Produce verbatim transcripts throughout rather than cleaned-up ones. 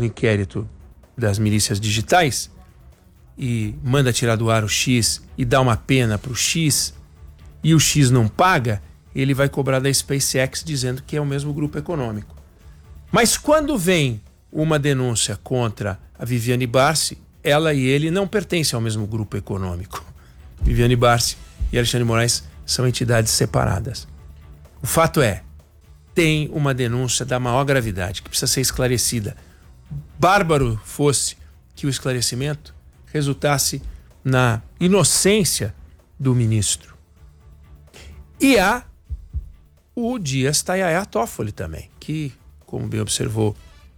no inquérito das milícias digitais e manda tirar do ar o X e dá uma pena para o X e o X não paga, ele vai cobrar da SpaceX dizendo que é o mesmo grupo econômico. Mas quando vem uma denúncia contra a Viviane Barsi, ela e ele não pertencem ao mesmo grupo econômico. Viviane Barsi e Alexandre de Moraes são entidades separadas. O fato é, tem uma denúncia da maior gravidade que precisa ser esclarecida. Bárbaro fosse que o esclarecimento resultasse na inocência do ministro. E há o Dias Tayaya Toffoli também, que, como bem observou,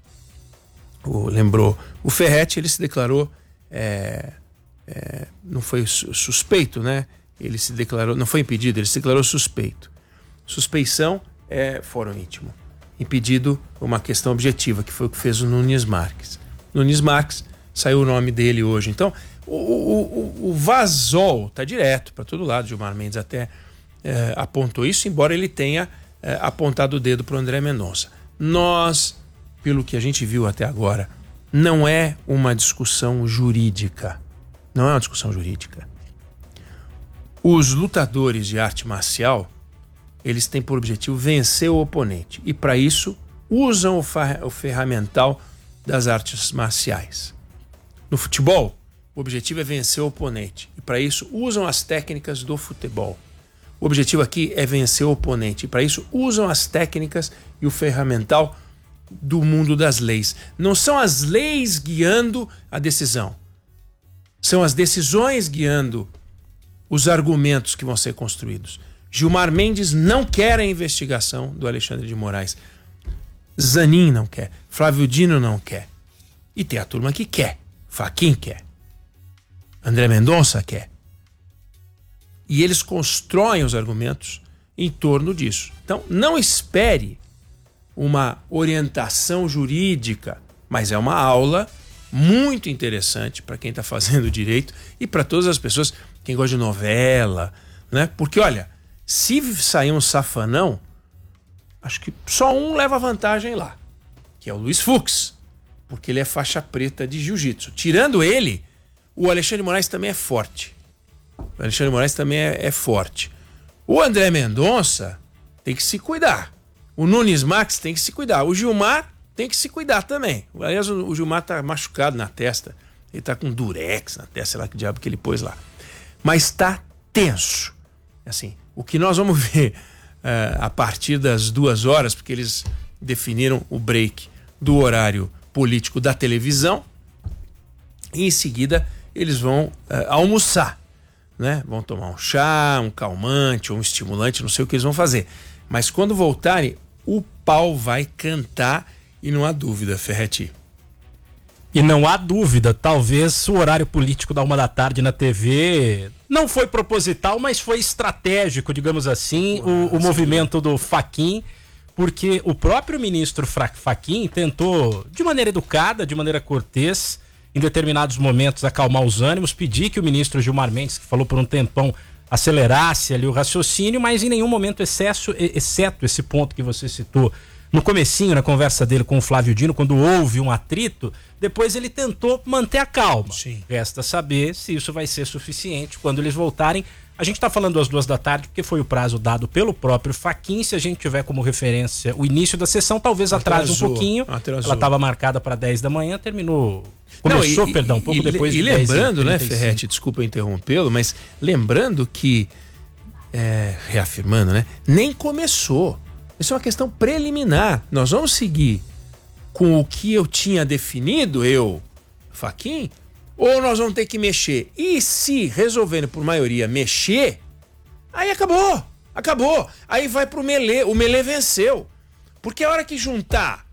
o, lembrou o Ferretti, ele se declarou, é, é, não foi suspeito, né? Ele se declarou, não foi impedido, ele se declarou suspeito. Suspeição é fórum íntimo. Impedido, uma questão objetiva, que foi o que fez o Nunes Marques. Nunes Marques, saiu o nome dele hoje. Então, o, o, o, o Vazol está direto para todo lado. Gilmar Mendes até é, apontou isso, embora ele tenha é, apontado o dedo para o André Mendonça. Nós, pelo que a gente viu até agora, não é uma discussão jurídica. Não é uma discussão jurídica. Os lutadores de arte marcial, eles têm por objetivo vencer o oponente. E para isso, usam o, fa- o ferramental das artes marciais. No futebol, o objetivo é vencer o oponente. E para isso, usam as técnicas do futebol. O objetivo aqui é vencer o oponente. E para isso, usam as técnicas e o ferramental do mundo das leis. Não são as leis guiando a decisão. São as decisões guiando os argumentos que vão ser construídos. Gilmar Mendes não quer a investigação do Alexandre de Moraes. Zanin não quer. Flávio Dino não quer. E tem a turma que quer. Fachin quer. André Mendonça quer. E eles constroem os argumentos em torno disso. Então, não espere uma orientação jurídica, mas é uma aula muito interessante para quem está fazendo direito e para todas as pessoas, quem gosta de novela, né? Porque, olha, se sair um safanão, acho que só um leva vantagem lá, que é o Luiz Fux, porque ele é faixa preta de jiu-jitsu. Tirando ele, o Alexandre de Moraes também é forte. O Alexandre de Moraes também é, é forte. O André Mendonça tem que se cuidar. O Nunes Marques tem que se cuidar. O Gilmar tem que se cuidar também. Aliás, o Gilmar tá machucado na testa. Ele tá com durex na testa, sei lá que diabo que ele pôs lá. Mas tá tenso. Assim, o que nós vamos ver uh, a partir das duas horas, porque eles definiram o break do horário político da televisão, e em seguida eles vão uh, almoçar, né? Vão tomar um chá, um calmante ou um estimulante, não sei o que eles vão fazer. Mas quando voltarem, o pau vai cantar e não há dúvida, Ferretti. E não há dúvida, talvez o horário político da uma da tarde na T V não foi proposital, mas foi estratégico, digamos assim, Uau, o, o movimento do Fachin, porque o próprio ministro Fachin tentou, de maneira educada, de maneira cortês, em determinados momentos acalmar os ânimos, pedir que o ministro Gilmar Mendes, que falou por um tempão, acelerasse ali o raciocínio, mas em nenhum momento, excesso, exceto esse ponto que você citou, no comecinho, na conversa dele com o Flávio Dino, quando houve um atrito, depois ele tentou manter a calma. Sim. Resta saber se isso vai ser suficiente quando eles voltarem. A gente está falando às duas da tarde, porque foi o prazo dado pelo próprio Fachin. Se a gente tiver como referência o início da sessão, talvez atrase um pouquinho. Atrasou. Ela estava marcada para dez da manhã, terminou... Começou, Não, e, perdão, um pouco e, depois e, de E lembrando, dez, né, Ferretti, desculpa interrompê-lo, mas lembrando que, é, reafirmando, né, nem começou. Isso é uma questão preliminar. Nós vamos seguir com o que eu tinha definido, eu, Fachin, ou nós vamos ter que mexer. E se resolverem por maioria mexer, aí acabou, acabou. Aí vai pro Melê, o Melê venceu. Porque a hora que juntar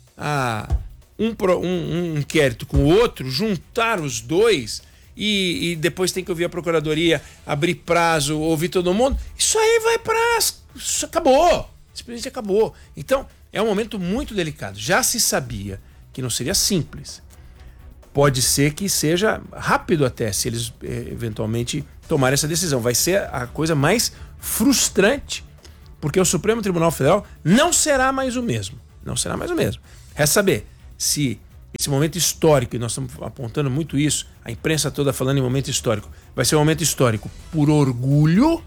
a, um, um, um inquérito com o outro, juntar os dois e, e depois tem que ouvir a procuradoria, abrir prazo, ouvir todo mundo, isso aí vai para... Isso acabou. Simplesmente acabou. Então, é um momento muito delicado. Já se sabia que não seria simples. Pode ser que seja rápido até, se eles eh, eventualmente tomarem essa decisão. Vai ser a coisa mais frustrante, porque o Supremo Tribunal Federal não será mais o mesmo. Não será mais o mesmo. Resta saber se esse momento histórico, e nós estamos apontando muito isso, a imprensa toda falando em momento histórico, vai ser um momento histórico por orgulho,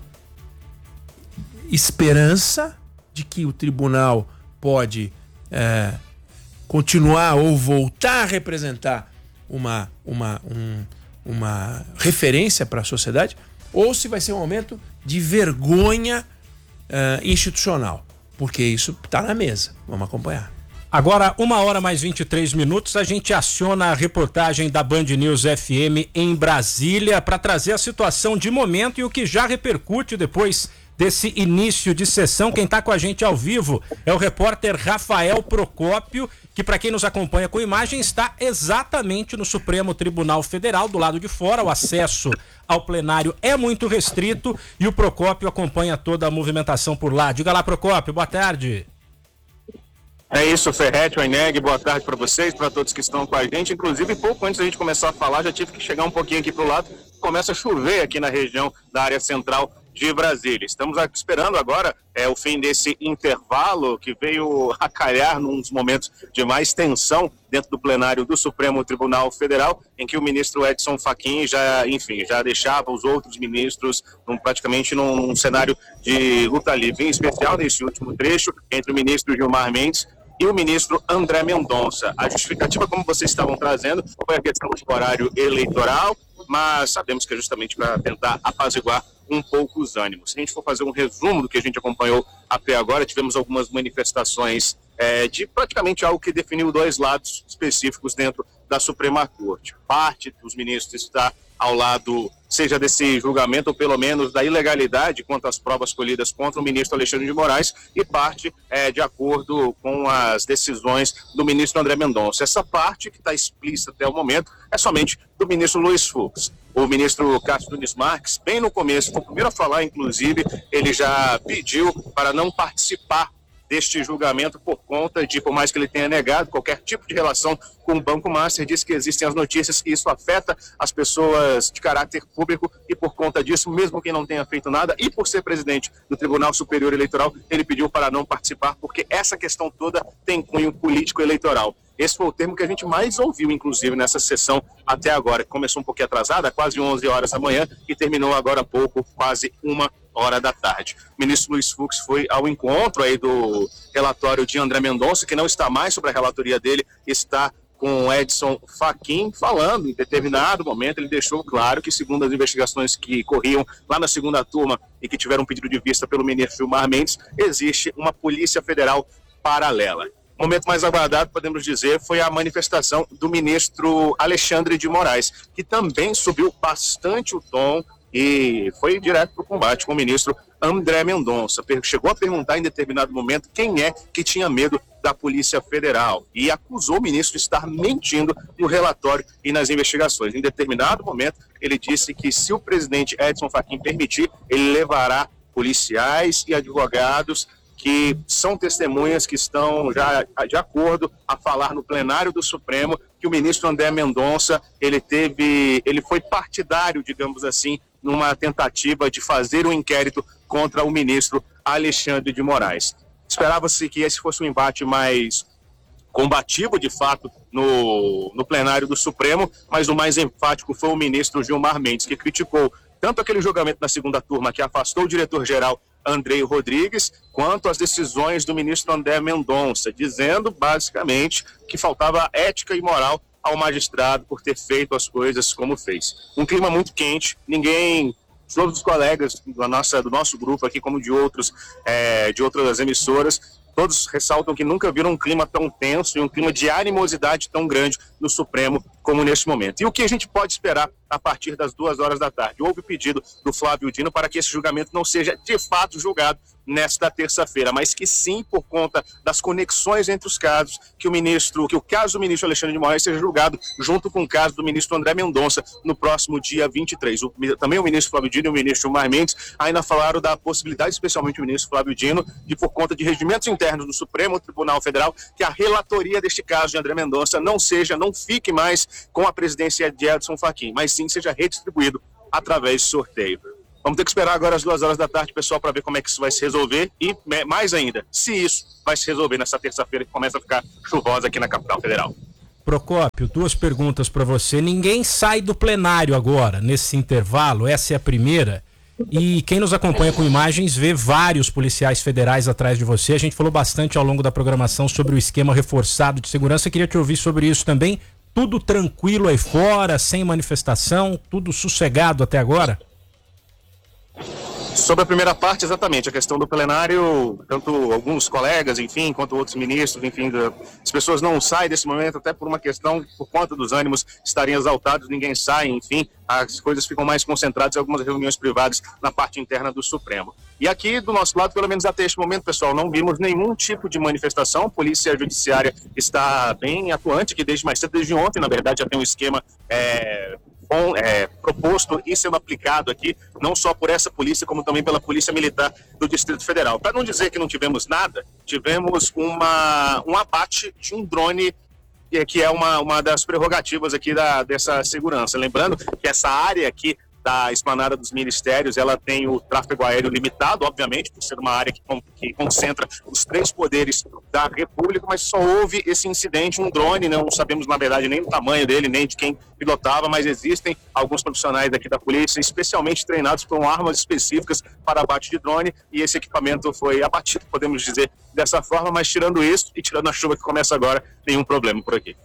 esperança de que o tribunal pode é, continuar ou voltar a representar uma, uma, um, uma referência para a sociedade, ou se vai ser um momento de vergonha uh, institucional, porque isso está na mesa. Vamos acompanhar. Agora, uma hora mais vinte e três minutos, a gente aciona a reportagem da Band News F M em Brasília para trazer a situação de momento e o que já repercute depois desse início de sessão. Quem está com a gente ao vivo é o repórter Rafael Procópio, que, para quem nos acompanha com imagem, está exatamente no Supremo Tribunal Federal, do lado de fora. O acesso ao plenário é muito restrito e o Procópio acompanha toda a movimentação por lá. Diga lá, Procópio, boa tarde. É isso, Ferretti, Waineg, boa tarde para vocês, para todos que estão com a gente. Inclusive, pouco antes da gente começar a falar, já tive que chegar um pouquinho aqui para o lado. Começa a chover aqui na região da área central de Brasília. Estamos esperando agora é, o fim desse intervalo que veio a calhar num dos momentos de mais tensão dentro do plenário do Supremo Tribunal Federal, em que o ministro Edson Fachin já, enfim, já deixava os outros ministros num, praticamente num, num cenário de luta livre, em especial nesse último trecho entre o ministro Gilmar Mendes e o ministro André Mendonça. A justificativa, como vocês estavam trazendo, foi a questão do horário eleitoral, mas sabemos que é justamente para tentar apaziguar um pouco os ânimos. Se a gente for fazer um resumo do que a gente acompanhou até agora, tivemos algumas manifestações é, de praticamente algo que definiu dois lados específicos dentro da Suprema Corte. Parte dos ministros está ao lado, seja desse julgamento ou pelo menos da ilegalidade quanto às provas colhidas contra o ministro Alexandre de Moraes, e parte é, de acordo com as decisões do ministro André Mendonça. Essa parte que está explícita até o momento é somente do ministro Luiz Fux. O ministro Cássio Nunes Marques, bem no começo, foi o primeiro a falar, inclusive, ele já pediu para não participar deste julgamento por conta de, por mais que ele tenha negado qualquer tipo de relação com o Banco Master, diz que existem as notícias que isso afeta as pessoas de caráter público e por conta disso, mesmo que não tenha feito nada e por ser presidente do Tribunal Superior Eleitoral, ele pediu para não participar porque essa questão toda tem cunho político-eleitoral. Esse foi o termo que a gente mais ouviu, inclusive, nessa sessão até agora, que começou um pouquinho atrasada, quase onze horas da manhã, e terminou agora há pouco, quase uma hora da tarde. O ministro Luiz Fux foi ao encontro aí do relatório de André Mendonça, que não está mais sobre a relatoria dele, está com Edson Fachin falando. Em determinado momento ele deixou claro que, segundo as investigações que corriam lá na segunda turma e que tiveram um pedido de vista pelo ministro Gilmar Mendes, existe uma Polícia Federal paralela. O momento mais aguardado, podemos dizer, foi a manifestação do ministro Alexandre de Moraes, que também subiu bastante o tom e foi direto para o combate com o ministro André Mendonça. Chegou a perguntar em determinado momento quem é que tinha medo da Polícia Federal e acusou o ministro de estar mentindo no relatório e nas investigações. Em determinado momento, ele disse que se o presidente Edson Fachin permitir, ele levará policiais e advogados que são testemunhas que estão já de acordo a falar no plenário do Supremo que o ministro André Mendonça, ele teve, ele foi partidário, digamos assim, numa tentativa de fazer um inquérito contra o ministro Alexandre de Moraes. Esperava-se que esse fosse um embate mais combativo, de fato, no, no plenário do Supremo, mas o mais enfático foi o ministro Gilmar Mendes, que criticou tanto aquele julgamento na segunda turma que afastou o diretor-geral Andrei Rodrigues, quanto as decisões do ministro André Mendonça, dizendo basicamente que faltava ética e moral ao magistrado por ter feito as coisas como fez. Um clima muito quente, ninguém, todos os colegas da nossa, do nosso grupo aqui, como de outros, é, de outras emissoras, todos ressaltam que nunca viram um clima tão tenso e um clima de animosidade tão grande no Supremo como neste momento. E o que a gente pode esperar a partir das duas horas da tarde? Houve o pedido do Flávio Dino para que esse julgamento não seja de fato julgado nesta terça-feira, mas que sim, por conta das conexões entre os casos, que o ministro, que o caso do ministro Alexandre de Moraes seja julgado junto com o caso do ministro André Mendonça no próximo dia vinte e três. O, também o ministro Flávio Dino e o ministro Gilmar Mendes ainda falaram da possibilidade, especialmente o ministro Flávio Dino, de, por conta de regimentos internos do Supremo Tribunal Federal, que a relatoria deste caso de André Mendonça não seja, não fique mais com a presidência de Edson Fachin, mas sim seja redistribuído através de sorteio. Vamos ter que esperar agora às duas horas da tarde, pessoal, para ver como é que isso vai se resolver e, mais ainda, se isso vai se resolver nessa terça-feira que começa a ficar chuvosa aqui na capital federal. Procópio, duas perguntas para você. Ninguém sai do plenário agora, nesse intervalo, essa é a primeira. E quem nos acompanha com imagens vê vários policiais federais atrás de você. A gente falou bastante ao longo da programação sobre o esquema reforçado de segurança. Eu queria te ouvir sobre isso também. Tudo tranquilo aí fora, sem manifestação, tudo sossegado até agora? Sobre a primeira parte, exatamente, a questão do plenário, tanto alguns colegas, enfim, quanto outros ministros, enfim, as pessoas não saem desse momento até por uma questão, por conta dos ânimos estarem exaltados, ninguém sai, enfim, as coisas ficam mais concentradas em algumas reuniões privadas na parte interna do Supremo. E aqui, do nosso lado, pelo menos até este momento, pessoal, não vimos nenhum tipo de manifestação, a Polícia Judiciária está bem atuante, que desde mais cedo, desde ontem, na verdade, já tem um esquema é, bom, é, proposto e sendo aplicado aqui, não só por essa polícia, como também pela Polícia Militar do Distrito Federal. Para não dizer que não tivemos nada, tivemos uma, um abate de um drone que é uma, uma das prerrogativas aqui da, dessa segurança. Lembrando que essa área aqui da Esplanada dos Ministérios, ela tem o tráfego aéreo limitado, obviamente, por ser uma área que, que concentra os três poderes da República, mas só houve esse incidente, um drone, não sabemos, na verdade, nem o tamanho dele, nem de quem pilotava, mas existem alguns profissionais daqui da polícia, especialmente treinados com armas específicas para abate de drone, e esse equipamento foi abatido, podemos dizer dessa forma, mas tirando isso, e tirando a chuva que começa agora, nenhum problema por aqui.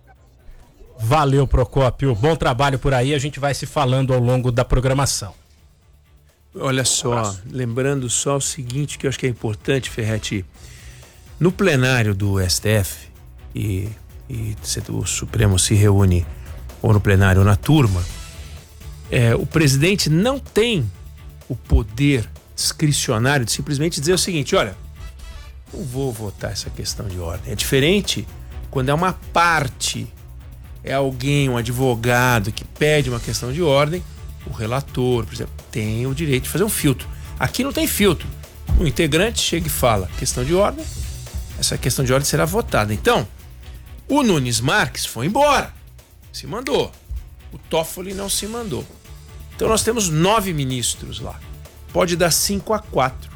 Valeu, Procópio. Bom trabalho por aí. A gente vai se falando ao longo da programação. Olha só, lembrando só o seguinte, que eu acho que é importante, Ferretti. No plenário do S T F, e, e o Supremo se reúne ou no plenário ou na turma, é, o presidente não tem o poder discricionário de simplesmente dizer o seguinte: olha, não vou votar essa questão de ordem. É diferente quando é uma parte, é alguém, um advogado que pede uma questão de ordem, o relator, por exemplo, tem o direito de fazer um filtro. Aqui não tem filtro. O integrante chega e fala, questão de ordem, essa questão de ordem será votada. Então, o Nunes Marques foi embora, se mandou. O Toffoli não se mandou. Então nós temos nove ministros lá. Pode dar cinco a quatro.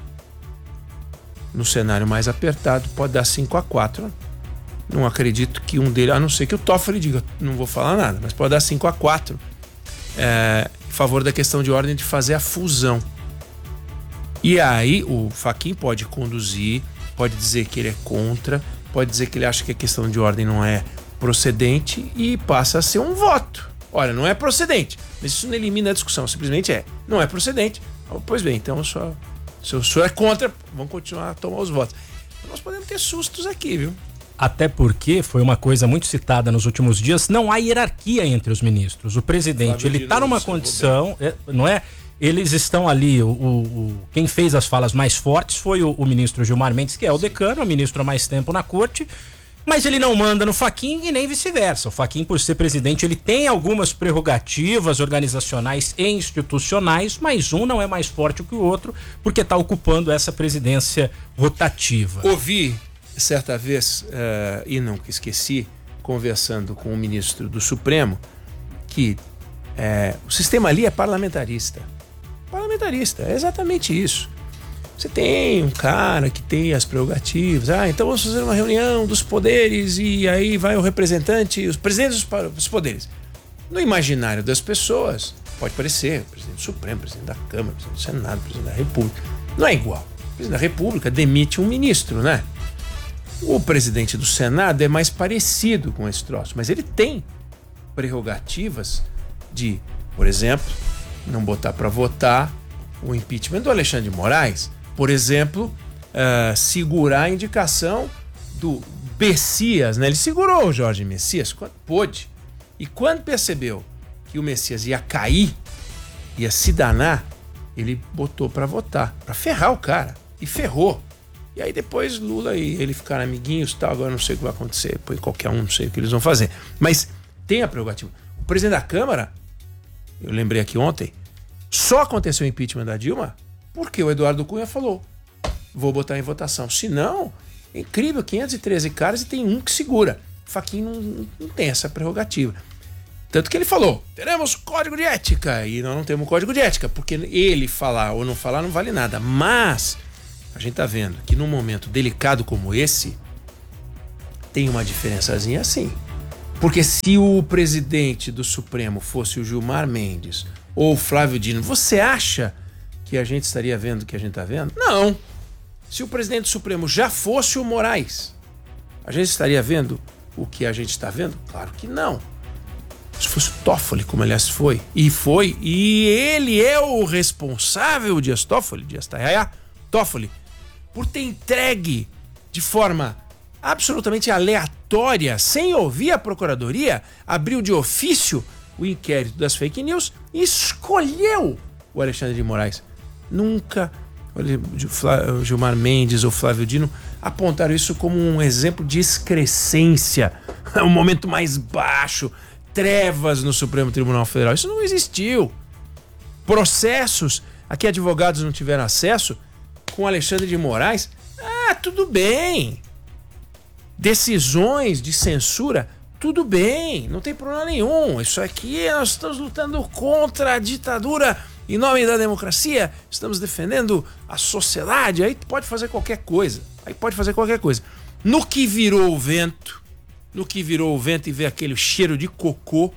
No cenário mais apertado, pode dar cinco a quatro. Não acredito que um deles, a não ser que o Toffoli diga, não vou falar nada, mas pode dar cinco a quatro é, em favor da questão de ordem de fazer a fusão. E aí o Fachin pode conduzir, pode dizer que ele é contra, pode dizer que ele acha que a questão de ordem não é procedente e passa a ser um voto. Olha, não é procedente, mas isso não elimina a discussão, simplesmente é, não é procedente. Pois bem, então só, se o senhor é contra, vamos continuar a tomar os votos. Nós podemos ter sustos aqui, viu? Até porque foi uma coisa muito citada nos últimos dias, não há hierarquia entre os ministros. O presidente, ele está numa condição, é, não é? Eles estão ali, o, o, quem fez as falas mais fortes foi o, o ministro Gilmar Mendes, que é o decano, o ministro há mais tempo na corte, mas ele não manda no Fachin e nem vice-versa. O Fachin, por ser presidente, ele tem algumas prerrogativas organizacionais e institucionais, mas um não é mais forte que o outro, porque está ocupando essa presidência rotativa. Ouvi certa vez, uh, e nunca esqueci, conversando com o ministro do Supremo, que uh, o sistema ali é parlamentarista. Parlamentarista, é exatamente isso. Você tem um cara que tem as prerrogativas, ah, então vamos fazer uma reunião dos poderes e aí vai o representante, os presidentes dos poderes. No imaginário das pessoas, pode parecer, presidente do Supremo, presidente da Câmara, presidente do Senado, presidente da República. Não é igual. O presidente da República demite um ministro, né? O presidente do Senado é mais parecido com esse troço, mas ele tem prerrogativas de, por exemplo, não botar para votar o impeachment do Alexandre de Moraes, por exemplo, uh, segurar a indicação do Messias, né? Ele segurou o Jorge Messias quando pôde, e quando percebeu que o Messias ia cair, ia se danar, ele botou para votar, para ferrar o cara, e ferrou. E aí depois Lula e ele ficaram amiguinhos e tal, agora não sei o que vai acontecer, depois qualquer um, não sei o que eles vão fazer. Mas tem a prerrogativa. O presidente da Câmara, eu lembrei aqui ontem, só aconteceu o impeachment da Dilma porque o Eduardo Cunha falou, vou botar em votação. Se não, é incrível, quinhentos e treze caras e tem um que segura. O Fachin não, não tem essa prerrogativa. Tanto que ele falou, teremos código de ética, e nós não temos código de ética, porque ele falar ou não falar não vale nada. Mas a gente tá vendo que num momento delicado como esse, tem uma diferençazinha assim. Porque se o presidente do Supremo fosse o Gilmar Mendes ou o Flávio Dino, você acha que a gente estaria vendo o que a gente está vendo? Não. Se o presidente do Supremo já fosse o Moraes, a gente estaria vendo o que a gente está vendo? Claro que não. Se fosse o Toffoli, como aliás foi, e foi, e ele é o responsável, o Dias Toffoli, Dias Toffoli, por ter entregue de forma absolutamente aleatória, sem ouvir a Procuradoria, abriu de ofício o inquérito das fake news e escolheu o Alexandre de Moraes. Nunca o Gilmar Mendes ou Flávio Dino apontaram isso como um exemplo de excrescência, um momento mais baixo, trevas no Supremo Tribunal Federal. Isso não existiu. Processos a que advogados não tiveram acesso com Alexandre de Moraes, ah, tudo bem. Decisões de censura, tudo bem, não tem problema nenhum. Isso aqui nós estamos lutando contra a ditadura em nome da democracia, estamos defendendo a sociedade, aí pode fazer qualquer coisa, aí pode fazer qualquer coisa. No que virou o vento, no que virou o vento e ver aquele cheiro de cocô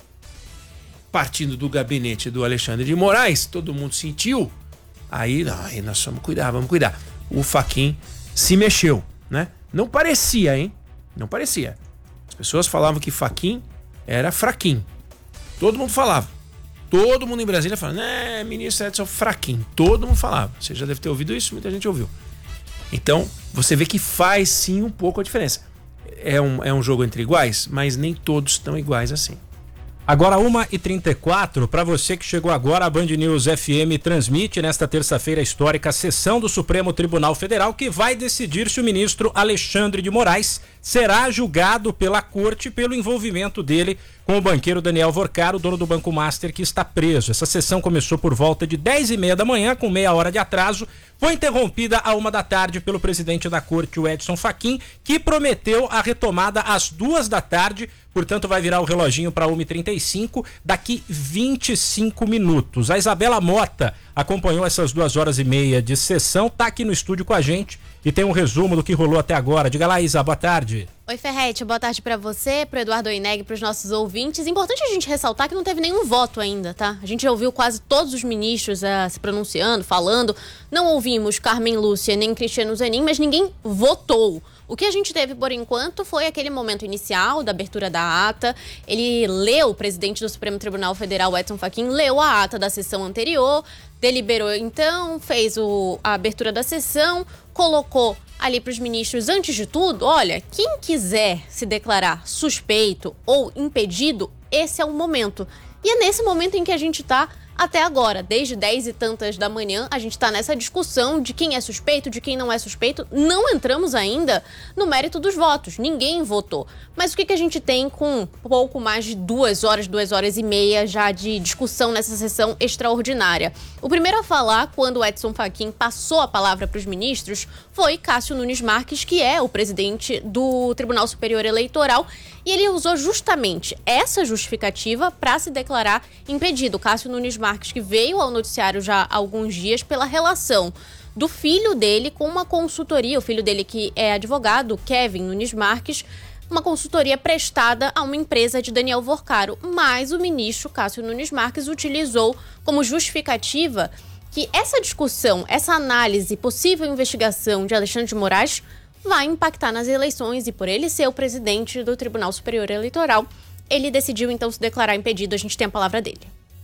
partindo do gabinete do Alexandre de Moraes, todo mundo sentiu, aí, aí nós vamos cuidar, vamos cuidar. O Fachin se mexeu, né? Não parecia, hein? Não parecia. As pessoas falavam que Fachin era fraquinho. Todo mundo falava. Todo mundo em Brasília falava, né, ministro Edson fraquinho. Todo mundo falava. Você já deve ter ouvido isso, muita gente ouviu. Então, você vê que faz sim um pouco a diferença. É um, é um jogo entre iguais, mas nem todos estão iguais assim. Agora uma e trinta e quatro, para você que chegou agora, a Band News F M transmite nesta terça-feira histórica a sessão do Supremo Tribunal Federal que vai decidir se o ministro Alexandre de Moraes será julgado pela corte pelo envolvimento dele com o banqueiro Daniel Vorcaro, dono do Banco Master, que está preso. Essa sessão começou por volta de dez e meia da manhã, com meia hora de atraso, foi interrompida a uma da tarde pelo presidente da corte, o Edson Fachin, que prometeu a retomada às duas da tarde, portanto vai virar o reloginho para uma e trinta e cinco, daqui vinte e cinco minutos. A Isabela Mota acompanhou essas duas horas e meia de sessão, tá aqui no estúdio com a gente e tem um resumo do que rolou até agora. Diga lá, Isa, boa tarde. Oi, Ferretti, boa tarde pra você, pro Eduardo Oineg, pros nossos ouvintes. Importante a gente ressaltar que não teve nenhum voto ainda, tá? A gente já ouviu quase todos os ministros uh, se pronunciando, falando. Não ouvimos Carmen Lúcia nem Cristiano Zanin, mas ninguém votou. O que a gente teve, por enquanto, foi aquele momento inicial da abertura da ata. Ele leu, o presidente do Supremo Tribunal Federal, Edson Fachin, leu a ata da sessão anterior, deliberou então, fez o, a abertura da sessão, colocou ali para os ministros, antes de tudo, olha, quem quiser se declarar suspeito ou impedido, esse é o momento. E é nesse momento em que a gente está até agora, desde dez e tantas da manhã, a gente está nessa discussão de quem é suspeito, de quem não é suspeito. Não entramos ainda no mérito dos votos, ninguém votou. Mas o que, que a gente tem com pouco mais de duas horas, duas horas e meia já de discussão nessa sessão extraordinária? O primeiro a falar, quando o Edson Fachin passou a palavra para os ministros, foi Cássio Nunes Marques, que é o presidente do Tribunal Superior Eleitoral, e ele usou justamente essa justificativa para se declarar impedido. Cássio Nunes Marques, que veio ao noticiário já há alguns dias pela relação do filho dele com uma consultoria, o filho dele que é advogado, Kevin Nunes Marques, uma consultoria prestada a uma empresa de Daniel Vorcaro. Mas o ministro Cássio Nunes Marques utilizou como justificativa que essa discussão, essa análise, possível investigação de Alexandre de Moraes vai impactar nas eleições e por ele ser o presidente do Tribunal Superior Eleitoral, ele decidiu então se declarar impedido. A gente tem a palavra dele.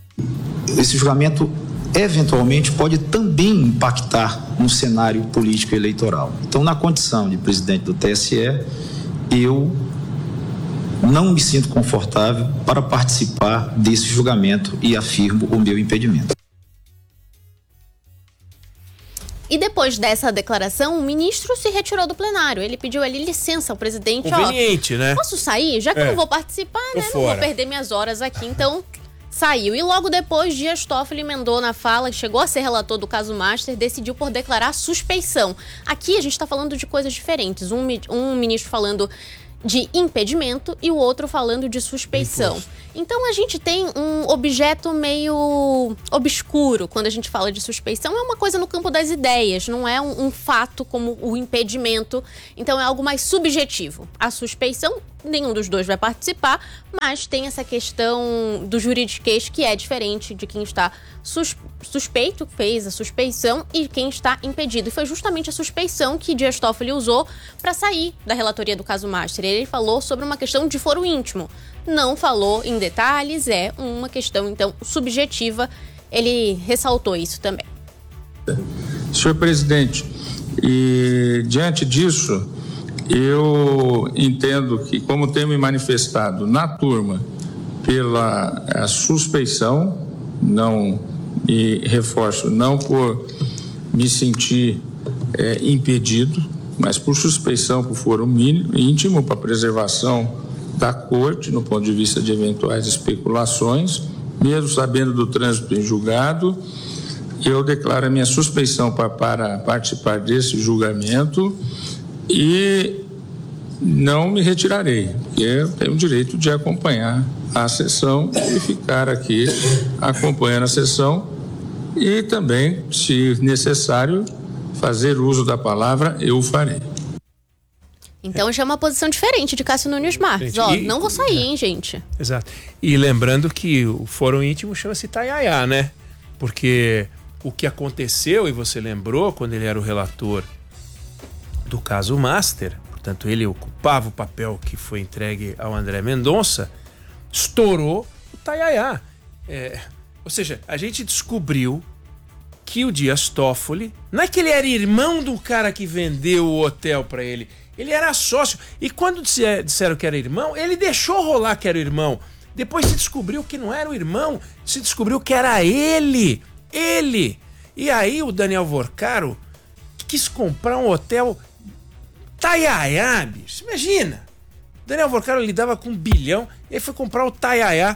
Esse julgamento eventualmente pode também impactar no cenário político eleitoral. Então, na condição de presidente do T S E, eu não me sinto confortável para participar desse julgamento e afirmo o meu impedimento. E depois dessa declaração, o ministro se retirou do plenário. Ele pediu ali licença ao presidente. Conveniente, ó, né? Posso sair? Já que é. eu não vou participar, Tô né? fora. Não vou perder minhas horas aqui, então saiu. E logo depois, Dias Toffoli emendou na fala, chegou a ser relator do caso Master, decidiu por declarar suspeição. Aqui a gente está falando de coisas diferentes. Um, um ministro falando de impedimento e o outro falando de suspeição. Impulso. Então a gente tem um objeto meio obscuro quando a gente fala de suspeição. É uma coisa no campo das ideias, não é um, um fato como o impedimento. Então é algo mais subjetivo. A suspeição, nenhum dos dois vai participar, mas tem essa questão do juridiquês que é diferente de quem está sus- suspeito, fez a suspeição, e quem está impedido. E foi justamente a suspeição que Dias Toffoli usou para sair da relatoria do caso Master. Ele falou sobre uma questão de foro íntimo. Não falou em detalhes, é uma questão, então, subjetiva. Ele ressaltou isso também. Senhor presidente, e diante disso, eu entendo que, como tenho me manifestado na turma pela a suspeição, não, e reforço, não por me sentir é, impedido, mas por suspeição, por foro mínimo, íntimo, para preservação da corte, no ponto de vista de eventuais especulações, mesmo sabendo do trânsito em julgado, eu declaro a minha suspeição para, para participar desse julgamento e não me retirarei, porque eu tenho o direito de acompanhar a sessão e ficar aqui acompanhando a sessão e também, se necessário, fazer uso da palavra, eu o farei. Então já é uma posição diferente de Cássio Nunes Marques. Ó, e, não vou sair, é, hein, gente? Exato. E lembrando que o foro íntimo chama-se Itaiaiá, né? Porque o que aconteceu, e você lembrou, quando ele era o relator do caso Master, portanto ele ocupava o papel que foi entregue ao André Mendonça, estourou o Itaiaiá. É, ou seja, a gente descobriu que o Dias Toffoli, não é que ele era irmão do cara que vendeu o hotel para ele, ele era sócio. E quando disseram que era irmão, ele deixou rolar que era o irmão. Depois se descobriu que não era o irmão, se descobriu que era ele. Ele. E aí o Daniel Vorcaro quis comprar um hotel Itaiaiá, bicho. Imagina. Daniel Vorcaro lidava com um bilhão, e aí foi comprar o Itaiaiá.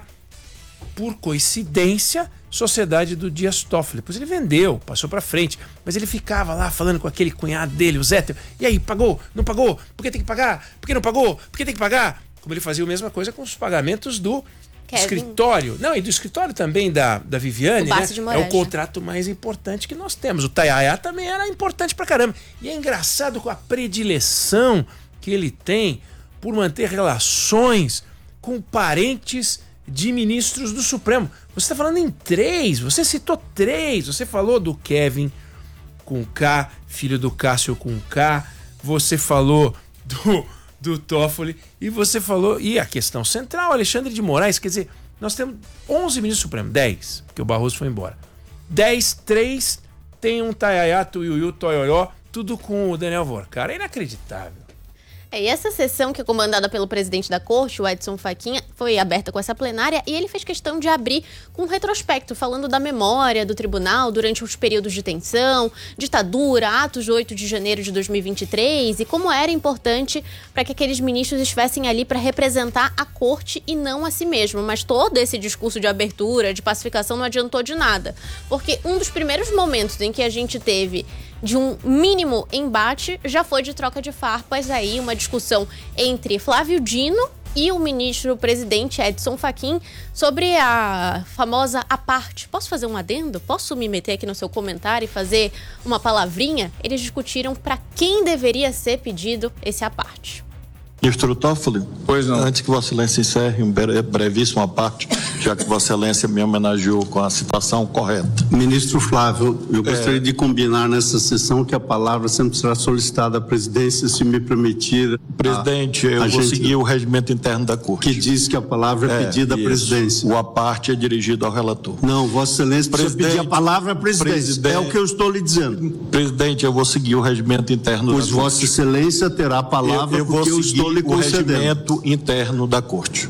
Por coincidência, sociedade do Dias Toffoli. Depois ele vendeu, passou pra frente, mas ele ficava lá falando com aquele cunhado dele, o Zé. E aí, pagou? Não pagou? Por que tem que pagar? Por que não pagou? Por que tem que pagar? Como ele fazia a mesma coisa com os pagamentos do Kevin. Escritório. Não, e do escritório também da, da Viviane, né? É o contrato mais importante que nós temos. O Itaiaiá também era importante pra caramba. E é engraçado com a predileção que ele tem por manter relações com parentes de ministros do Supremo. Você está falando em três, você citou três. Você falou do Kevin com K, filho do Cássio com K. Você falou do, do Toffoli. E você falou... E a questão central, Alexandre de Moraes. Quer dizer, nós temos onze ministros do Supremo. dez, porque o Barroso foi embora. dez, três tem um Itaiaiá, Tuiuiu, Toioró, tudo com o Daniel Vorcaro. É inacreditável. É, e essa sessão, que é comandada pelo presidente da corte, o Edson Fachin, foi aberta com essa plenária, e ele fez questão de abrir com um retrospecto, falando da memória do tribunal durante os períodos de tensão, ditadura, atos de oito de janeiro de dois mil e vinte e três, e como era importante para que aqueles ministros estivessem ali para representar a corte e não a si mesmo. Mas todo esse discurso de abertura, de pacificação, não adiantou de nada, porque um dos primeiros momentos em que a gente teve de um mínimo embate já foi de troca de farpas, aí uma discussão entre Flávio Dino e o ministro-presidente Edson Fachin sobre a famosa à parte. Posso fazer um adendo? Posso me meter aqui no seu comentário e fazer uma palavrinha? Eles discutiram para quem deveria ser pedido esse à parte. Ministro Toffoli, pois não. Antes que Vossa Excelência encerre um brevíssimo à parte, já que Vossa Excelência me homenageou com a citação correta. Ministro Flávio, eu gostaria é... de combinar nessa sessão que a palavra sempre será solicitada à presidência, se me permitir. Presidente, a, eu a vou gente, seguir o regimento interno da Corte. Que diz que a palavra é, é pedida à presidência. O à parte é dirigido ao relator. Não, Vossa Excelência precisa pedir a palavra à presidência. Presidente, é o que eu estou lhe dizendo. Presidente, eu vou seguir o regimento interno pois da Corte. Pois Vossa Excelência terá a palavra, eu, eu porque eu estou lhe concedendo. O regimento interno da Corte.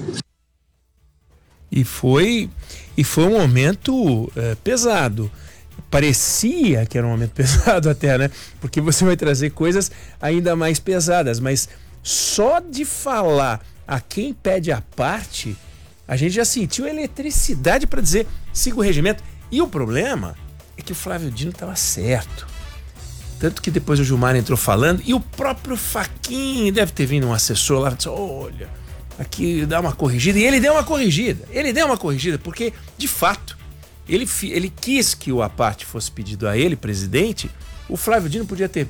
E foi, e foi um momento é, pesado. Parecia que era um momento pesado até, né? Porque você vai trazer coisas ainda mais pesadas. Mas só de falar a quem pede a parte, a gente já sentiu eletricidade para dizer siga o regimento. E o problema é que o Flávio Dino estava certo. Tanto que depois o Gilmar entrou falando, e o próprio Fachin deve ter vindo um assessor lá e disse: olha, aqui dar uma corrigida. E ele deu uma corrigida. Ele deu uma corrigida, porque, de fato, ele, ele quis que o aparte fosse pedido a ele, presidente. O Flávio Dino podia ter,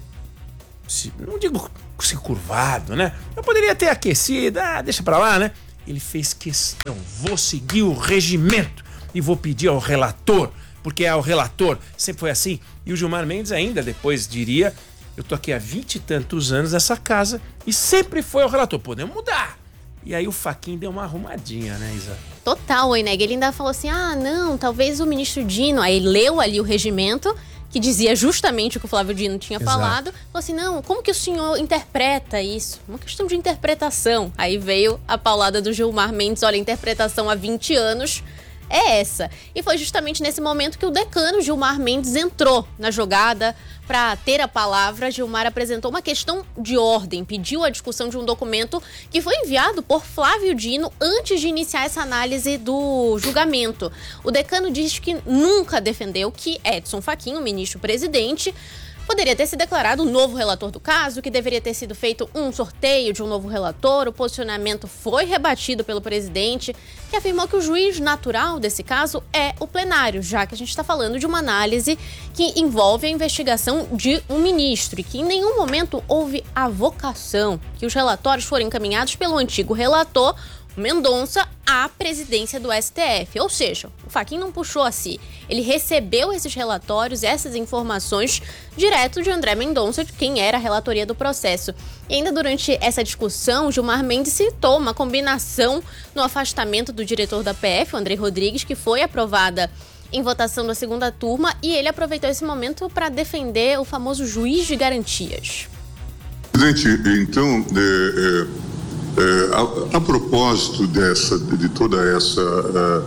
se, não digo se curvado, né? Eu poderia ter aquecido, ah, deixa pra lá, né? Ele fez questão, vou seguir o regimento e vou pedir ao relator, porque é o relator, sempre foi assim. E o Gilmar Mendes ainda depois diria, eu tô aqui há vinte e tantos anos nessa casa e sempre foi o relator, podemos mudar. E aí o Fachin deu uma arrumadinha, né, Isa? Total, o Eneg, ele ainda falou assim, ah, não, talvez o ministro Dino, aí leu ali o regimento, que dizia justamente o que o Flávio Dino tinha Exato. falado, falou assim, não, como que o senhor interpreta isso? Uma questão de interpretação. Aí veio a paulada do Gilmar Mendes, olha, a interpretação há vinte anos é essa. E foi justamente nesse momento que o decano Gilmar Mendes entrou na jogada para ter a palavra. Gilmar apresentou uma questão de ordem, pediu a discussão de um documento que foi enviado por Flávio Dino antes de iniciar essa análise do julgamento. O decano diz que nunca defendeu que Edson Fachin, o ministro-presidente, poderia ter se declarado o novo relator do caso, que deveria ter sido feito um sorteio de um novo relator. O posicionamento foi rebatido pelo presidente, que afirmou que o juiz natural desse caso é o plenário, já que a gente está falando de uma análise que envolve a investigação de um ministro e que em nenhum momento houve avocação, que os relatórios foram encaminhados pelo antigo relator, Mendonça, à presidência do S T F. Ou seja, o Fachin não puxou a si. Ele recebeu esses relatórios, essas informações, direto de André Mendonça, de quem era a relatoria do processo. E ainda durante essa discussão, Gilmar Mendes citou uma combinação no afastamento do diretor da P F, o André Rodrigues, que foi aprovada em votação da segunda turma, e ele aproveitou esse momento para defender o famoso juiz de garantias. Presidente, então, é, é... É, a, a propósito dessa, de toda essa uh,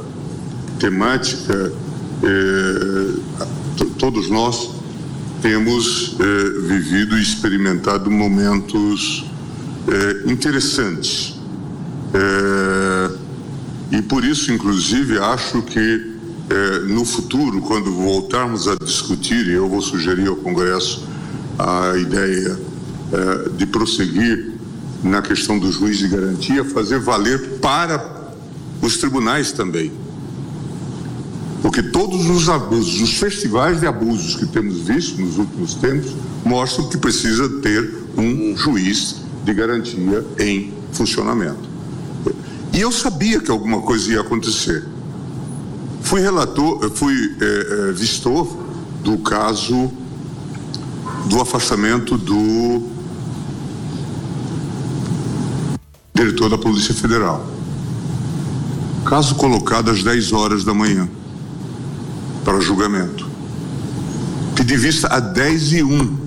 temática, é, t- todos nós temos é, vivido e experimentado momentos é, interessantes. É, e por isso, inclusive, acho que é, no futuro, quando voltarmos a discutir, e eu vou sugerir ao Congresso a ideia é, de prosseguir na questão do juiz de garantia, fazer valer para os tribunais também. Porque todos os abusos, os festivais de abusos que temos visto nos últimos tempos, mostram que precisa ter um juiz de garantia em funcionamento. E eu sabia que alguma coisa ia acontecer. Fui relator, fui é, é, vistor do caso do afastamento do diretor da Polícia Federal. Caso colocado às dez horas da manhã para julgamento. Pedi vista a dez e um.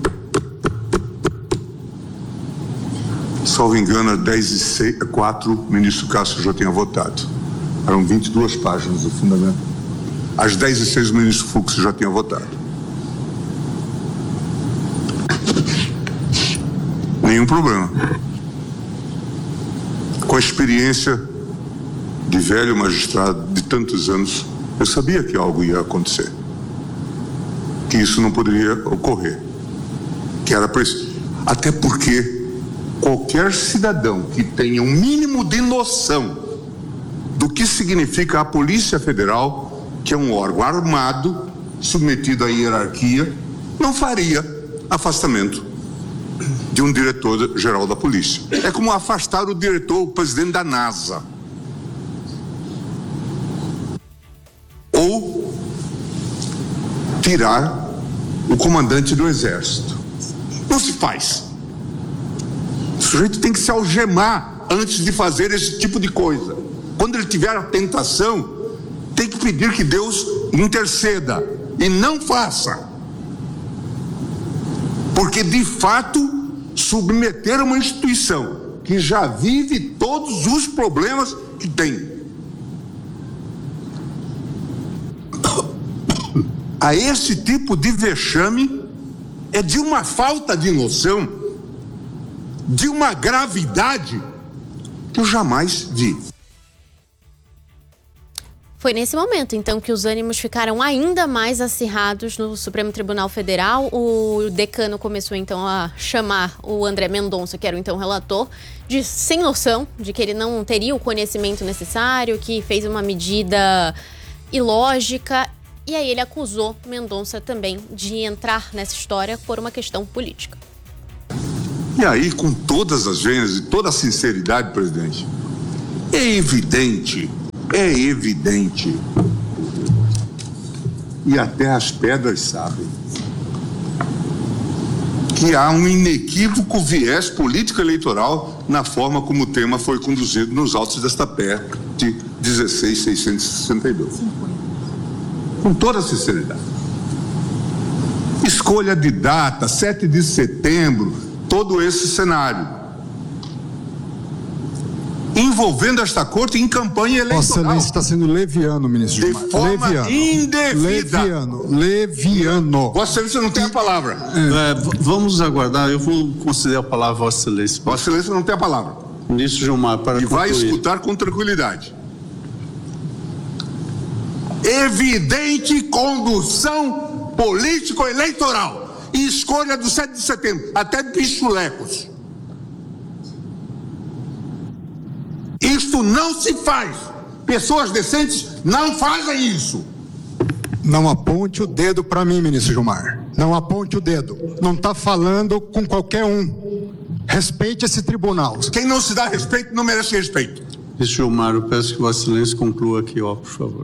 Salvo engano, às dez e quatro, o ministro Cássio já tinha votado. Eram vinte e duas páginas do fundamento. Às dez e seis, o ministro Fux já tinha votado. Nenhum problema. Com a experiência de velho magistrado de tantos anos, eu sabia que algo ia acontecer, que isso não poderia ocorrer, que era preciso. Até porque qualquer cidadão que tenha um mínimo de noção do que significa a Polícia Federal, que é um órgão armado, submetido à hierarquia, não faria afastamento de um diretor-geral da polícia. É como afastar o diretor, o presidente da NASA. Ou tirar o comandante do exército. Não se faz. O sujeito tem que se algemar antes de fazer esse tipo de coisa. Quando ele tiver a tentação, tem que pedir que Deus interceda e não faça. Porque, de fato, submeter uma instituição que já vive todos os problemas que tem a esse tipo de vexame é de uma falta de noção, de uma gravidade que eu jamais vi. Foi nesse momento, então, que os ânimos ficaram ainda mais acirrados no Supremo Tribunal Federal. O decano começou, então, a chamar o André Mendonça, que era o então relator, de sem noção, de que ele não teria o conhecimento necessário, que fez uma medida ilógica. E aí ele acusou Mendonça também de entrar nessa história por uma questão política. E aí, com todas as venhas e toda a sinceridade, presidente, é evidente... É evidente, e até as pedras sabem, que há um inequívoco viés político-eleitoral na forma como o tema foi conduzido nos autos desta P E C dezesseis mil seiscentos e sessenta e dois. Com toda a sinceridade. Escolha de data, sete de setembro, todo esse cenário. Envolvendo esta corte em campanha eleitoral. Vossa Excelência está sendo leviano, ministro De Gilmar. forma leviano. indevida. Leviano, leviano. Vossa Excelência não tem a palavra. É, v- vamos aguardar, eu vou conceder a palavra a Vossa Excelência. Vossa Excelência não tem a palavra. Ministro Gilmar, para E vai concluir. escutar com tranquilidade. Evidente condução político-eleitoral e escolha do sete de setembro, até de pichulecos. Isto não se faz. Pessoas decentes não fazem isso. Não aponte o dedo para mim, ministro Gilmar. Não aponte o dedo. Não está falando com qualquer um. Respeite esse tribunal. Quem não se dá respeito não merece respeito. Ministro Gilmar, eu peço que Vossa Excelência conclua aqui, ó, por favor.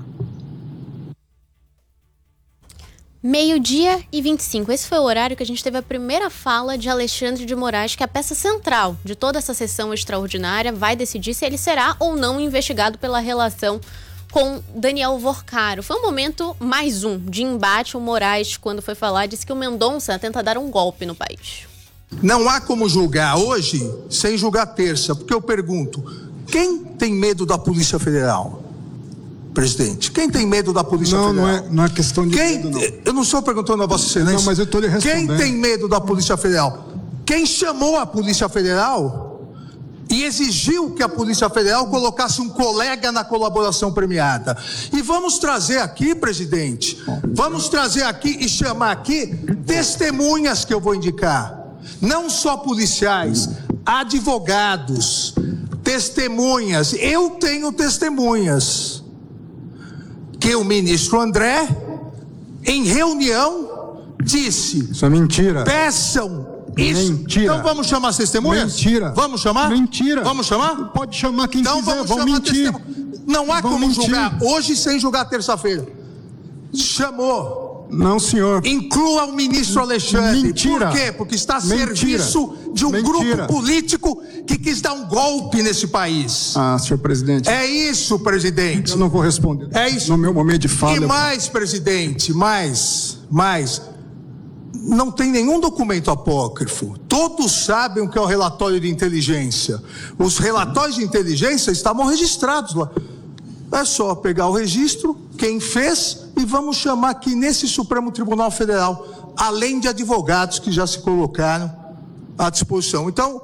Meio-dia e vinte e cinco. Esse foi o horário que a gente teve a primeira fala de Alexandre de Moraes, que é a peça central de toda essa sessão extraordinária, vai decidir se ele será ou não investigado pela relação com Daniel Vorcaro. Foi um momento mais um de embate. O Moraes, quando foi falar, disse que o Mendonça tenta dar um golpe no país. Não há como julgar hoje sem julgar terça, porque eu pergunto, quem tem medo da Polícia Federal? Presidente, quem tem medo da Polícia Não, Federal? não é, não é questão de Quem, medo, não. eu não estou perguntando a Vossa Excelência. Não, mas eu estou lhe respondendo. Quem tem medo da Polícia Federal? Quem chamou a Polícia Federal e exigiu que a Polícia Federal colocasse um colega na colaboração premiada. E vamos trazer aqui, presidente, vamos trazer aqui e chamar aqui testemunhas que eu vou indicar. Não só policiais, advogados, testemunhas. Eu tenho testemunhas. Que o ministro André, em reunião, disse... Isso é mentira. Peçam isso. Mentira. Então vamos chamar as testemunhas? Mentira. Vamos chamar? Mentira. Vamos chamar? Pode chamar quem então quiser, vamos vão chamar mentir. testemunha. Não há Vão como mentir. julgar hoje sem julgar terça-feira. Chamou. Não, senhor. Inclua o ministro Alexandre. Mentira. Por quê? Porque está a Mentira. serviço de um Mentira. grupo político que quis dar um golpe nesse país. Ah, senhor presidente. É isso, presidente. Eu não vou responder. É isso. No meu momento de fala. E eu- mais, presidente, mais, mais. Não tem nenhum documento apócrifo. Todos sabem o que é o relatório de inteligência. Os relatórios de inteligência estavam registrados lá. É só pegar o registro, quem fez, e vamos chamar aqui nesse Supremo Tribunal Federal, além de advogados que já se colocaram à disposição. Então,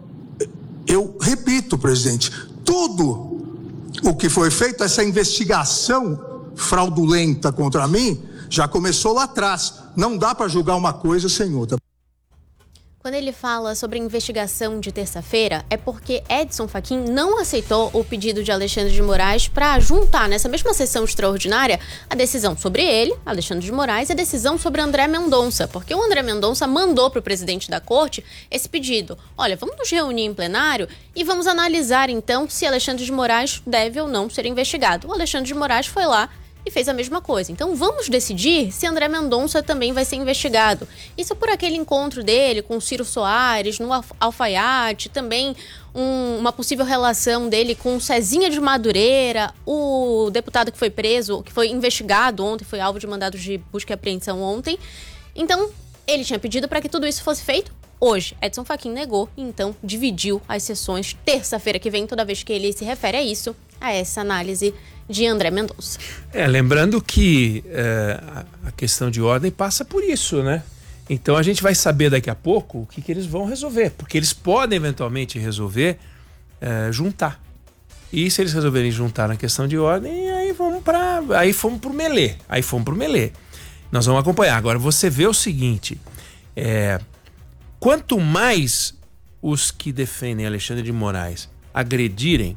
eu repito, presidente, tudo o que foi feito, essa investigação fraudulenta contra mim, já começou lá atrás. Não dá para julgar uma coisa sem outra. Quando ele fala sobre a investigação de terça-feira, é porque Edson Fachin não aceitou o pedido de Alexandre de Moraes para juntar nessa mesma sessão extraordinária a decisão sobre ele, Alexandre de Moraes, e a decisão sobre André Mendonça, porque o André Mendonça mandou para o presidente da corte esse pedido. Olha, vamos nos reunir em plenário e vamos analisar então se Alexandre de Moraes deve ou não ser investigado. O Alexandre de Moraes foi lá e fez a mesma coisa. Então vamos decidir se André Mendonça também vai ser investigado. Isso por aquele encontro dele com Ciro Soares no alfaiate, também um, uma possível relação dele com Cezinha de Madureira, o deputado que foi preso, que foi investigado ontem, foi alvo de mandados de busca e apreensão ontem. Então ele tinha pedido para que tudo isso fosse feito hoje. Edson Fachin negou e então dividiu as sessões terça-feira que vem, toda vez que ele se refere a isso, a essa análise de André Mendonça. É, lembrando que é, a questão de ordem passa por isso, né? Então a gente vai saber daqui a pouco o que, que eles vão resolver, porque eles podem eventualmente resolver é, juntar. E se eles resolverem juntar na questão de ordem, aí vamos fomos para aí fomos pro melê, aí fomos pro melê. Nós vamos acompanhar. Agora você vê o seguinte, é, quanto mais os que defendem Alexandre de Moraes agredirem,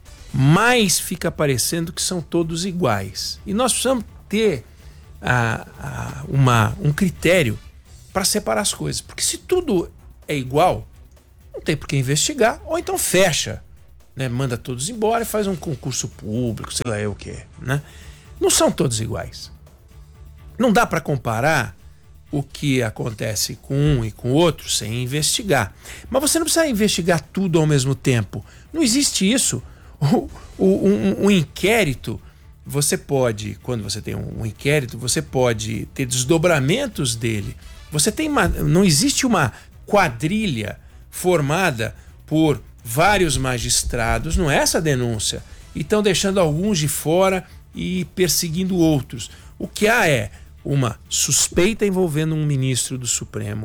mais fica parecendo que são todos iguais. E nós precisamos ter a, a, uma, um critério para separar as coisas, porque se tudo é igual, não tem por que investigar, ou então fecha, né? Manda todos embora e faz um concurso público, sei lá eu o que, né? Não são todos iguais. Não dá para comparar o que acontece com um e com o outro sem investigar. Mas você não precisa investigar tudo ao mesmo tempo. Não existe isso. O, o, um, um inquérito, você pode, quando você tem um, um inquérito, você pode ter desdobramentos dele. Você tem uma, não existe uma quadrilha formada por vários magistrados, não é essa a denúncia, e estão deixando alguns de fora e perseguindo outros. O que há é uma suspeita envolvendo um ministro do Supremo.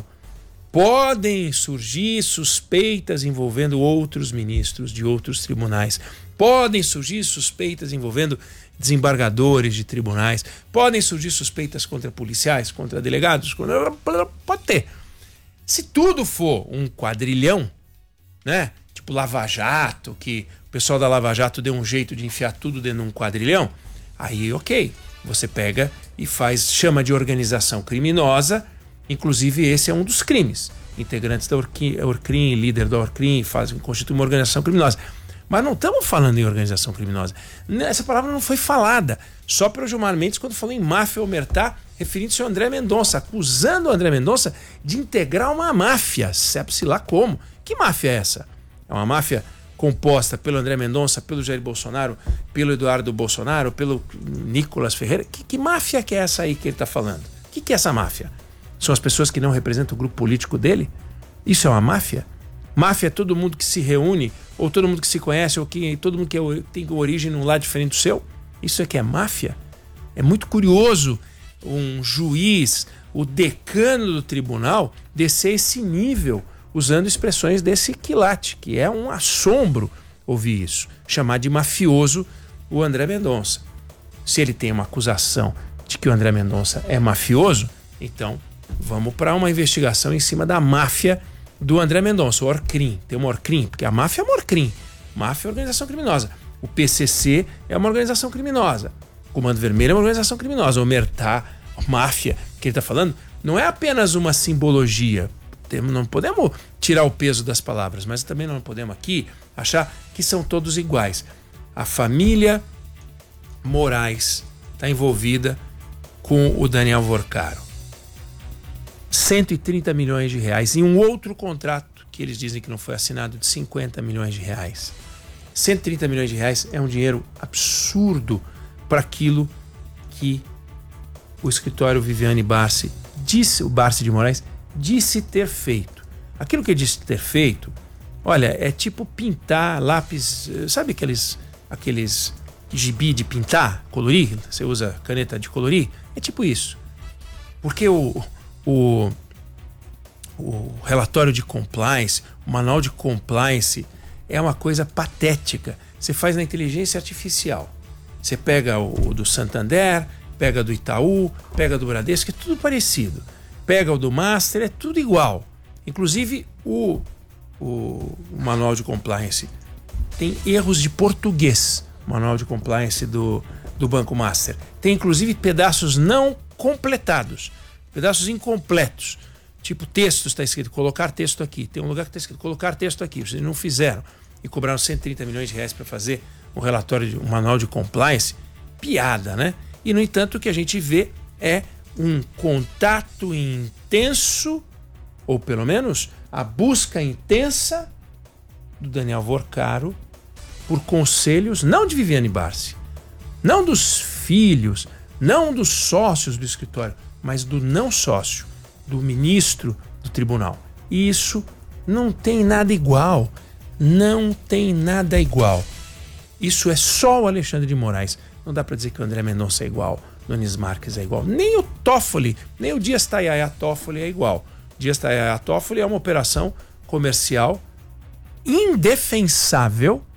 Podem surgir suspeitas envolvendo outros ministros de outros tribunais. Podem surgir suspeitas envolvendo desembargadores de tribunais. Podem surgir suspeitas contra policiais, contra delegados. Contra... Pode ter. Se tudo for um quadrilhão, né? Tipo Lava Jato, que o pessoal da Lava Jato deu um jeito de enfiar tudo dentro de um quadrilhão, aí ok. Você pega e faz, chama de organização criminosa, inclusive esse é um dos crimes. Integrantes da Orcrim, líder da Orcrim, fazem, constituem uma organização criminosa. Mas não estamos falando em organização criminosa. Essa palavra não foi falada. Só pelo Gilmar Mendes quando falou em máfia omertá, referindo-se ao André Mendonça, acusando o André Mendonça de integrar uma máfia. Sabe-se lá como. Que máfia é essa? É uma máfia composta pelo André Mendonça, pelo Jair Bolsonaro, pelo Eduardo Bolsonaro, pelo Nicolas Ferreira. Que, que máfia que é essa aí que ele está falando? O que, que é essa máfia? São as pessoas que não representam o grupo político dele? Isso é uma máfia? Máfia é todo mundo que se reúne, ou todo mundo que se conhece, ou que todo mundo que tem origem num lado diferente do seu? Isso é que é máfia? É muito curioso um juiz, o decano do tribunal, descer esse nível, usando expressões desse quilate, que é um assombro ouvir isso. Chamar de mafioso o André Mendonça. Se ele tem uma acusação de que o André Mendonça é mafioso, então vamos para uma investigação em cima da máfia do André Mendonça, o Orcrim. Tem uma Orcrim, porque a máfia é uma Orcrim. Máfia é uma organização criminosa. O P C C é uma organização criminosa. O Comando Vermelho é uma organização criminosa. O omertá, a máfia que ele está falando, não é apenas uma simbologia. Não podemos tirar o peso das palavras, mas também não podemos aqui achar que são todos iguais. A família Moraes está envolvida com o Daniel Vorcaro. cento e trinta milhões de reais em um outro contrato que eles dizem que não foi assinado de cinquenta milhões de reais. cento e trinta milhões de reais é um dinheiro absurdo para aquilo que o escritório Viviane Barsi disse, o Barsi de Moraes, disse ter feito. Aquilo que ele disse ter feito, olha, é tipo pintar lápis, sabe aqueles, aqueles gibi de pintar, colorir? Você usa caneta de colorir? É tipo isso. Porque o, o, o relatório de compliance, o manual de compliance é uma coisa patética. Você faz na inteligência artificial. Você pega o, o do Santander, pega do Itaú, pega do Bradesco, é tudo parecido. Pega o do Master, é tudo igual. Inclusive o, o, o manual de compliance tem erros de português. O manual de compliance do, do Banco Master tem inclusive pedaços não completados, pedaços incompletos. Tipo texto, está escrito colocar texto aqui. Tem um lugar que está escrito colocar texto aqui. Vocês não fizeram e cobraram cento e trinta milhões de reais para fazer um relatório, de, um manual de compliance. Piada, né? E no entanto o que a gente vê é um contato intenso, ou pelo menos a busca intensa do Daniel Vorcaro por conselhos, não de Viviane Barsi, não dos filhos, não dos sócios do escritório, mas do não sócio, do ministro do tribunal. E isso não tem nada igual, não tem nada igual. Isso é só o Alexandre de Moraes. Não dá para dizer que o André Mendonça é igual, Nunes Marques é igual. Nem o Toffoli, nem o Dias Tayaya Toffoli é igual. Dias Tayaya Toffoli é uma operação comercial indefensável,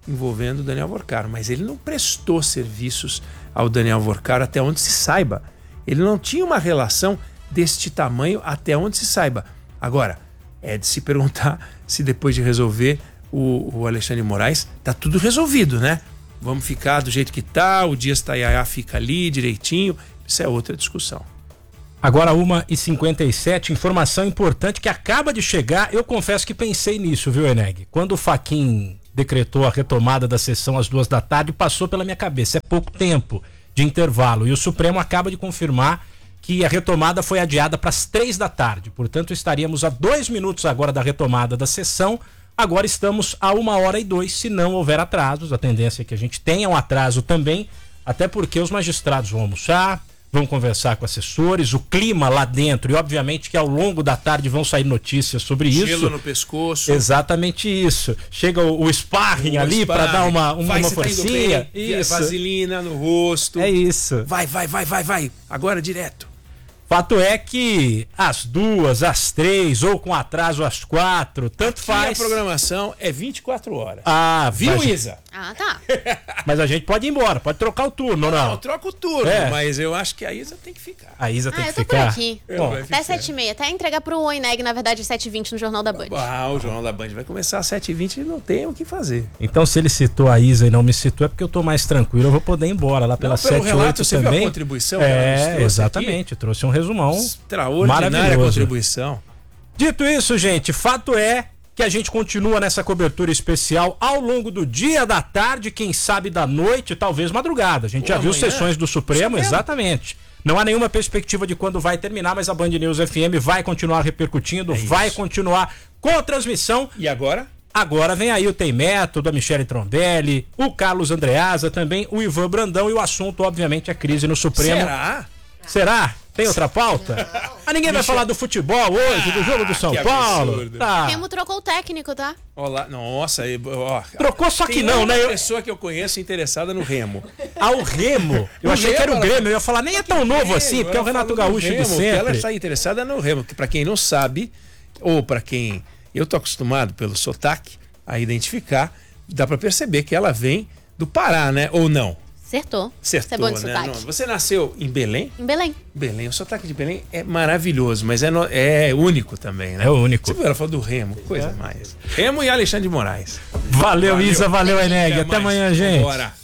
envolvendo o Daniel Vorcaro, mas ele não prestou serviços ao Daniel Vorcaro até onde se saiba. Ele não tinha uma relação deste tamanho até onde se saiba. Agora, é de se perguntar se depois de resolver o, o Alexandre de Moraes, tá tudo resolvido, né? Vamos ficar do jeito que tá, o Dias Tayaya fica ali direitinho, isso é outra discussão. Agora uma e cinquenta e sete, informação importante que acaba de chegar, eu confesso que pensei nisso, viu, Eneg? Quando o Fachin decretou a retomada da sessão às duas da tarde, passou pela minha cabeça, é pouco tempo de intervalo, e o Supremo acaba de confirmar que a retomada foi adiada para as três da tarde, portanto estaríamos a dois minutos agora da retomada da sessão, agora estamos a uma hora e dois, se não houver atrasos, a tendência é que a gente tenha um atraso também, até porque os magistrados vão almoçar, vão conversar com assessores, o clima lá dentro, e obviamente que ao longo da tarde vão sair notícias sobre isso. Gelo no pescoço. Exatamente isso. Chega o, o sparring o ali para dar uma, uma, vai, uma você forcinha. Tá indo bem, isso. Vaselina no rosto. É isso. Vai, vai, vai, vai, vai. Agora direto. Fato é que às duas, às três, ou com atraso às quatro, tanto Aqui faz. A programação é vinte e quatro horas. Ah, viu, mas... Isa? Ah, tá. Mas a gente pode ir embora, pode trocar o turno, não? Não, não troca o turno, é. mas eu acho que a Isa tem que ficar. A Isa ah, tem que eu tô ficar. Por aqui. Bom, até sete e meia, até entregar pro Eneg, na verdade, sete e vinte no Jornal da Band. Ah, o Jornal da Band vai começar às sete e vinte e não tem o que fazer. Então, se ele citou a Isa e não me citou, é porque eu tô mais tranquilo, eu vou poder ir embora lá pelas sete e oito você também. Viu a contribuição que é, ela trouxe exatamente, aqui? Trouxe um resumão extraordinária maravilhoso. Contribuição. Dito isso, gente, fato é que a gente continua nessa cobertura especial ao longo do dia, da tarde, quem sabe da noite, talvez madrugada. A gente Ou já viu amanhã. Sessões do Supremo, Supremo, exatamente. Não há nenhuma perspectiva de quando vai terminar, mas a Band News F M vai continuar repercutindo, é vai continuar com a transmissão. E agora? Agora vem aí o Tem Método, a Michele Trombelli, o Carlos Andreasa, também o Ivan Brandão, e o assunto, obviamente, é crise no Supremo. Será? Será? Tem outra pauta? Ah, ninguém vai falar do futebol hoje, do jogo do São Paulo. Tá. Remo trocou o técnico, tá? Olá, nossa, ó, trocou só que não, né? Tem uma pessoa que eu conheço interessada no Remo. Ah, o Remo? Eu achei que era o Grêmio, eu ia falar, nem é tão novo assim, porque é o Renato Gaúcho de sempre. Ela está interessada no Remo, que para quem não sabe, ou para quem eu tô acostumado pelo sotaque a identificar, dá para perceber que ela vem do Pará, né? Ou não? Acertou. Acertou, Você é bom de né? sotaque. Não, você nasceu em Belém? Em Belém. Belém. O sotaque de Belém é maravilhoso, mas é, no, é único também, né? É único. Você viu, ela falou do Remo, coisa é. mais. Remo e Alexandre de Moraes. Valeu, valeu. Isa, valeu, Eneg. Até, Até amanhã, gente. Bora.